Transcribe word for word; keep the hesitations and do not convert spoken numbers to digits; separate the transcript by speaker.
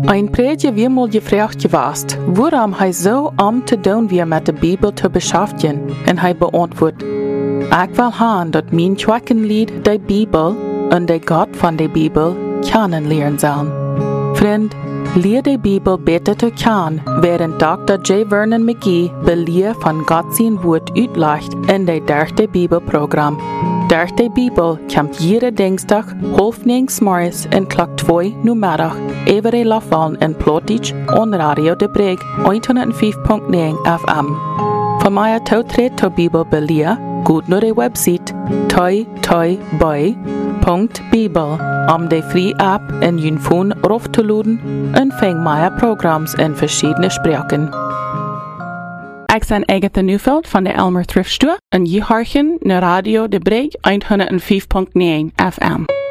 Speaker 1: Ein Predje wie mal gefragt gewast, waarom hij zo om te doen weer met de Bibel te beschäftigen, en hij beantwoordt, ik wil haan dat mijn Schwackenlied de Bibel en de God van de Bibel kennenlernen zullen. Vriend, leer de Bibel beter te kennen, während Doktor J. Vernon McGee beleer van God zijn woord uitlegt in de derde Bibelprogramm. Durch de Bibel kommt jede Dinsdag half negen morgens en klok twee numiddag Every Lafallen in Plotich on Radio de Breg honderdvijf komma negen F M. Voor mij toetreden tot Bibel beleer, goed naar de website toi toi boy punt bibel om de free app in je phone af te laden en vang mijn programma's in verschillende spraken. Ik ben Agatha Neufeld van de Elmer Thrift Store en je hoort naar Radio de Breg honderdvijf komma negen F M.